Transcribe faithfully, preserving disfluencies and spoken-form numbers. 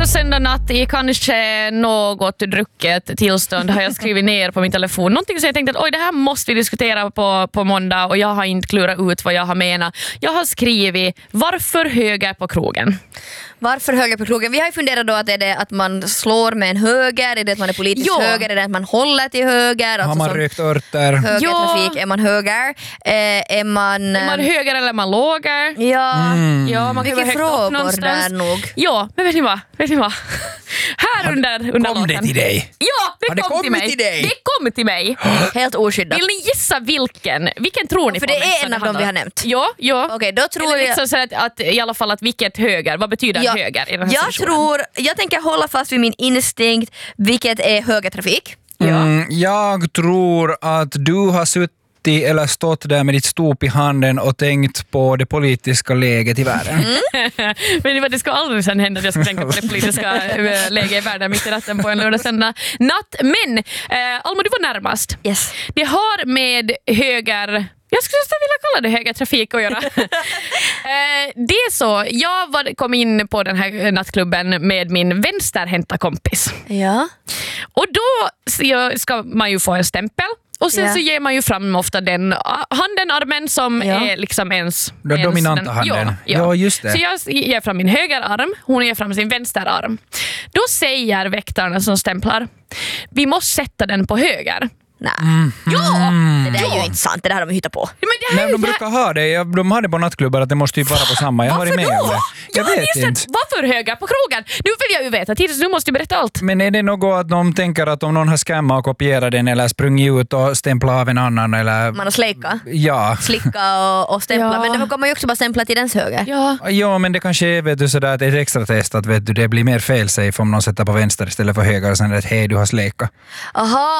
på söndag natt i kanske något drucket tillstånd har jag skrivit ner på min telefon. Någonting som jag tänkte att oj, det här måste vi diskutera på, på måndag och jag har inte klurat ut vad jag har menat. Jag har skrivit varför höger på krogen. Varför höger på krogen? Vi har ju funderat då att är det att man slår med en höger, är det att man är politiskt jo. höger, är det att man håller till höger? Har alltså man rökt örter? Högertrafik, ja. Är man höger? Eh, är man... Är man höger eller är man låger? Ja, Mm. Ja, man kan vara mycket högt upp frågor någonstans. där nog. Ja, men vet ni vad? Vet ni vad? Här under, under Kom det låten. till dig? Ja, det, Har det kom till kommit mig. till dig? Det kom till mig. Helt oskyddat. Vill ni gissa vilken? Vilken tror ni För på det mest är en som av dem handlar vi om? har nämnt. Ja, ja. Okej, då tror Eller jag... liksom så att, att i alla fall att vilket höger, vad betyder Ja, höger i den här jag situationen? tror, jag tänker hålla fast vid min instinkt, vilket är högertrafik. Mm, jag tror att du har suttit eller stått där med ditt stop i handen och tänkt på det politiska läget i världen. Mm. Men det ska aldrig sen hända att jag ska tänka på det politiska äh, läget i världen mitt i natten på en lördagsöndag natt. Men äh, Alma, du var närmast. Yes. Det har med höger... Jag skulle nästan vilja kalla det högertrafik att göra. eh, det är så. Jag var, kom in på den här nattklubben med min vänsterhänta kompis. Ja. Och då ska man ju få en stämpel. Och sen Ja. så ger man ju fram ofta den handen, armen som Ja. är liksom ens... Den ens dominanta den, handen. Ja, ja. Ja, just det. Så jag ger fram min högerarm, hon ger fram sin vänsterarm. Då säger väktarna som stämplar, vi måste sätta den på höger. Nej. Mm. Ja! Det där är Ja. ju inte sant, det där har de hittat på. Men det här Nej, är de ju brukar ha det. Jag- De har det på nattklubbar att det måste ju vara på samma. Jag har varför varit med då? om det. Jag ja, vet just det. inte. Varför höger på krogen? Nu vill jag ju veta. Tids, nu måste du berätta allt. Men är det något att de tänker att om någon har skammat och kopierat den eller sprungit ut och stämplat av en annan eller... Man har slejka, Ja. slicka och, och stämpla, Ja. men då kommer man ju också bara stämpla till dens höger. Ja. Ja, men det kanske är vet du, sådär att ett extra test att vet du, det blir mer fail-safe om någon sätter på vänster istället för höger och sen är det hej, du har släka. Aha,